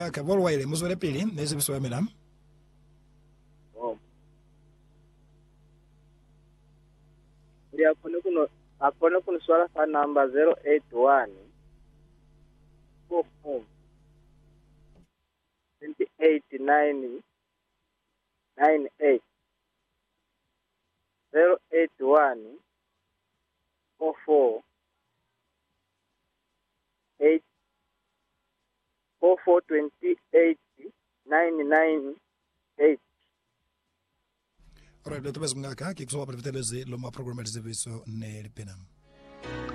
Kavolo waile muzwele pili nezi biswa madam. Ya akone kuno swala fa number 081 44 28 98 081 44 8 4428 998. Alright, let's mngaka kikusoba privitelezi lo ma programme de service ne lipena.